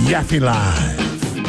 Yaffe Live.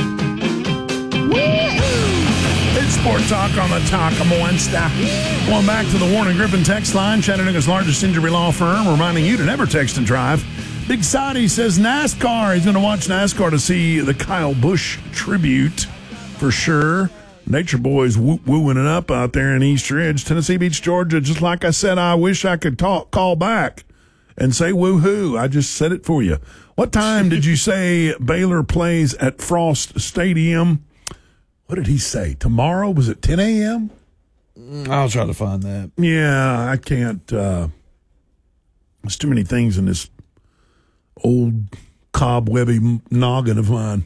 It's Sport Talk on the Talk of Wednesday. Going back to the Warren Griffin text line, Chattanooga's largest injury law firm, reminding you to never text and drive. Big Sidey says NASCAR. He's going to watch NASCAR to see the Kyle Busch tribute for sure. Nature Boys wooing it up out there in East Ridge, Tennessee Beach, Georgia. Just like I said, I wish I could call back and say woohoo. I just said it for you. What time did you say Baylor plays at Frost Stadium? What did he say? Tomorrow? Was it 10 a.m.? I'll try to find that. Yeah, I can't. There's too many things in this old cobwebby noggin of mine.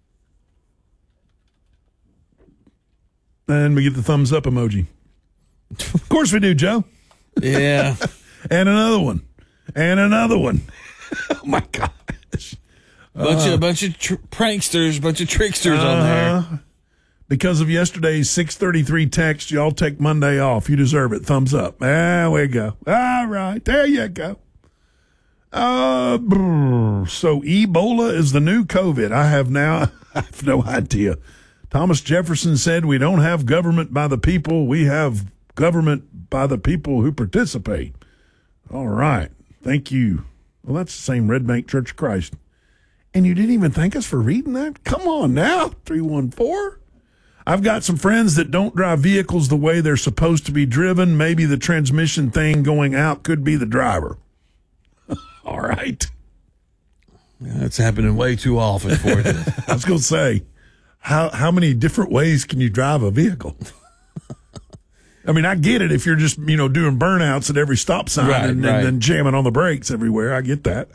And we get the thumbs up emoji. Of course we do, Joe. Yeah. And another one. And another one. Oh, my gosh. Bunch of pranksters, bunch of tricksters on there. Because of yesterday's 6:33 text, y'all take Monday off. You deserve it. Thumbs up. There we go. All right. There you go. So Ebola is the new COVID. I have no idea. Thomas Jefferson said we don't have government by the people. We have government by the people who participate. All right. Thank you. Well, that's the same Red Bank Church of Christ. And you didn't even thank us for reading that? Come on now, 314. I've got some friends that don't drive vehicles the way they're supposed to be driven. Maybe the transmission thing going out could be the driver. All right. That's happening way too often for you. I was going to say, how many different ways can you drive a vehicle? I mean, I get it if you're just, doing burnouts at every stop sign and then jamming on the brakes everywhere. I get that.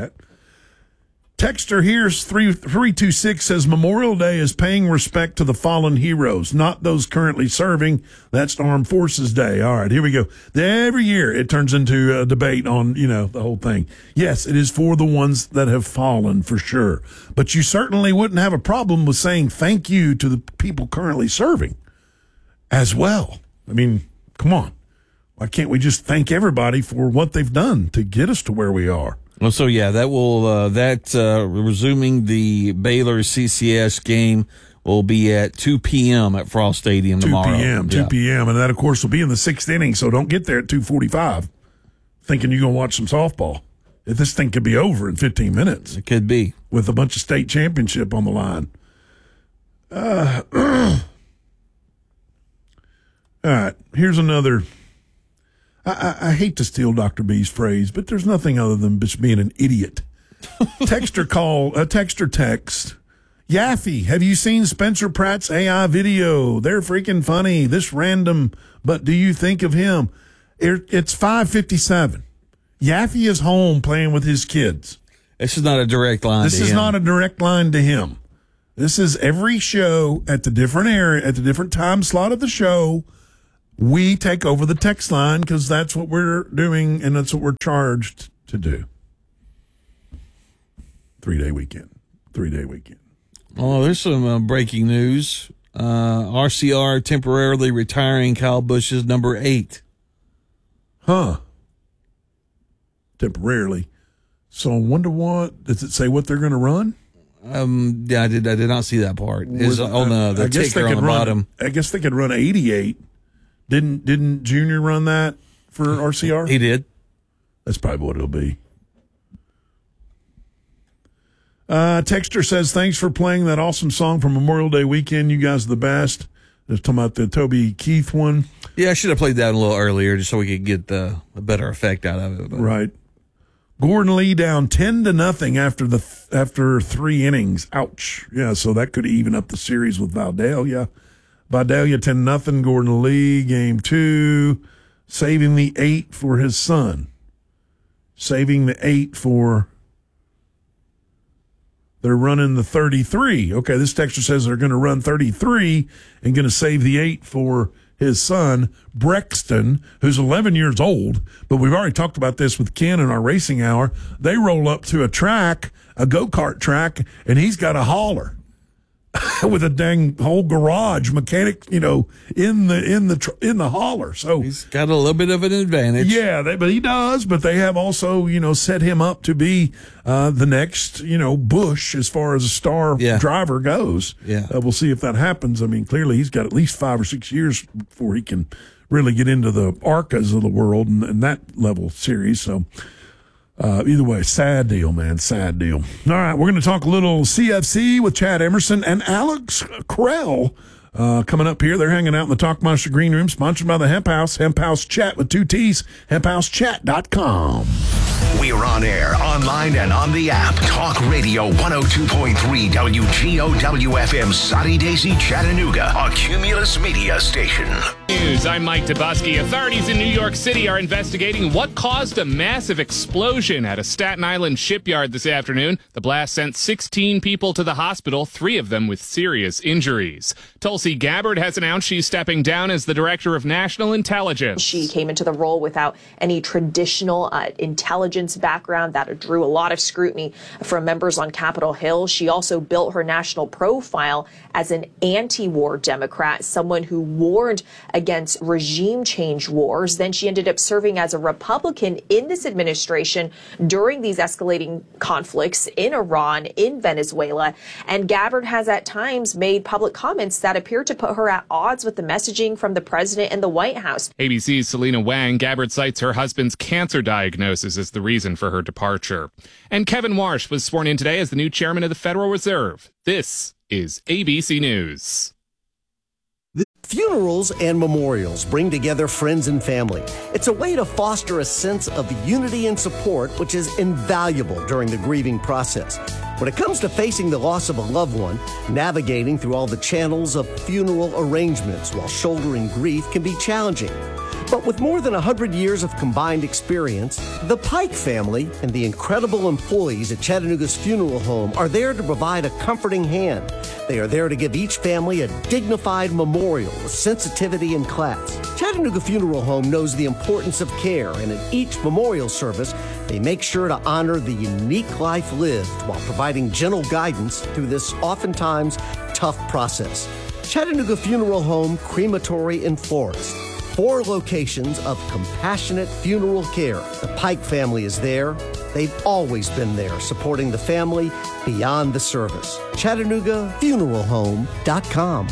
Texter here's 326 says Memorial Day is paying respect to the fallen heroes, not those currently serving. That's Armed Forces Day. All right, here we go. Every year it turns into a debate on, the whole thing. Yes, it is for the ones that have fallen for sure. But you certainly wouldn't have a problem with saying thank you to the people currently serving as well. I mean, come on. Why can't we just thank everybody for what they've done to get us to where we are? Well, so yeah, that will resuming the Baylor CCS game will be at 2 p.m. at Frost Stadium tomorrow. 2 p.m. And that, of course, will be in the sixth inning, so don't get there at 2:45 thinking you're going to watch some softball. If this thing could be over in 15 minutes. It could be. With a bunch of state championship on the line. All right, here's another. I hate to steal Dr. B's phrase, but there's nothing other than just being an idiot. Texter text. Yaffe, have you seen Spencer Pratt's AI video? They're freaking funny. This random, but do you think of him? It's 5:57. Yaffe is home playing with his kids. This is not a direct line to him. This is not a direct line to him. This is every show at the different area, at the different time slot of the show. We take over the text line because that's what we're doing and that's what we're charged to do. 3-day weekend. Oh, there's some breaking news. RCR temporarily retiring Kyle Busch's number 8. Huh. Temporarily. So I wonder does it say what they're going to run? Yeah, I did not see that part. It's on the ticker on the bottom. I guess they could run 88. Didn't Junior run that for RCR? He did. That's probably what it'll be. Texter says, thanks for playing that awesome song from Memorial Day weekend. You guys are the best. They're talking about the Toby Keith one. Yeah, I should have played that a little earlier just so we could get a better effect out of it. But. Right. Gordon Lee down 10-0 after 3 innings. Ouch. Yeah, so that could even up the series with Vidalia. Vidalia 10-0. Gordon Lee, game 2. Saving the 8 for his son. Saving the 8 for... They're running the 33. Okay, this texter says they're going to run 33 and going to save the 8 for his son, Brexton, who's 11 years old. But we've already talked about this with Ken in our racing hour. They roll up to a track, a go-kart track, and he's got a hauler. with a dang whole garage mechanic, in the hauler. So he's got a little bit of an advantage. Yeah, but he does. But they have also, set him up to be the next, Bush as far as a star driver goes. Yeah, we'll see if that happens. I mean, clearly he's got at least 5 or 6 years before he can really get into the ARCAs of the world and that level series. So. Either way, sad deal, man. Sad deal. All right, we're going to talk a little CFC with Chad Emerson and Alex Krell coming up here. They're hanging out in the Talk Monster Green Room, sponsored by the Hemp House. Hemp House Chat with 2 T's. HempHouseChat.com. We're on air, online, and on the app. Talk Radio 102.3 WGOW-FM, Soddy Daisy, Chattanooga, a Cumulus Media station. News. I'm Mike Dubusky. Authorities in New York City are investigating what caused a massive explosion at a Staten Island shipyard this afternoon. The blast sent 16 people to the hospital, 3 of them with serious injuries. Tulsi Gabbard has announced she's stepping down as the Director of National Intelligence. She came into the role without any traditional intelligence background that drew a lot of scrutiny from members on Capitol Hill. She also built her national profile as an anti-war Democrat, someone who warned against regime change wars. Then she ended up serving as a Republican in this administration during these escalating conflicts in Iran, in Venezuela. And Gabbard has at times made public comments that appear to put her at odds with the messaging from the president and the White House. ABC's Selena Wang. Gabbard cites her husband's cancer diagnosis as the reason for her departure. And Kevin Warsh was sworn in today as the new chairman of the Federal Reserve. This is ABC News. Funerals and memorials bring together friends and family. It's a way to foster a sense of unity and support, which is invaluable during the grieving process. When it comes to facing the loss of a loved one, navigating through all the channels of funeral arrangements while shouldering grief can be challenging. But with more than 100 years of combined experience, the Pike family and the incredible employees at Chattanooga's funeral home are there to provide a comforting hand. They are there to give each family a dignified memorial with sensitivity and class. Chattanooga Funeral Home knows the importance of care, and in each memorial service, they make sure to honor the unique life lived while providing gentle guidance through this oftentimes tough process. Chattanooga Funeral Home, Crematory, and Florist. 4 locations of compassionate funeral care. The Pike family is there. They've always been there, supporting the family beyond the service. ChattanoogaFuneralHome.com.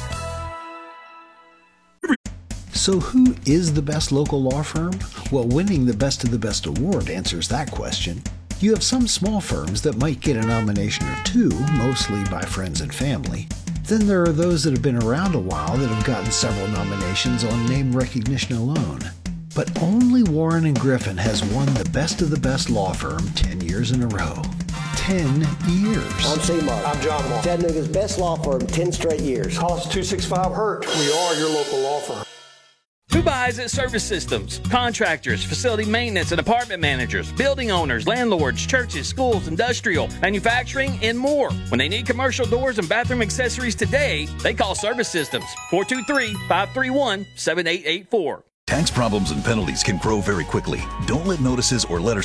So who is the best local law firm? Well, winning the Best of the Best award answers that question. You have some small firms that might get a nomination or 2, mostly by friends and family. Then there are those that have been around a while that have gotten several nominations on name recognition alone. But only Warren & Griffin has won the Best of the Best law firm 10 years in a row. 10 years. I'm C. Mark. I'm John Mark. Chattanooga's best law firm, 10 straight years. Call us 265-HURT. We are your local law firm. Who buys at Service Systems? Contractors, facility maintenance and apartment managers, building owners, landlords, churches, schools, industrial, manufacturing, and more. When they need commercial doors and bathroom accessories today, they call Service Systems. 423-531-7884. Tax problems and penalties can grow very quickly. Don't let notices or letters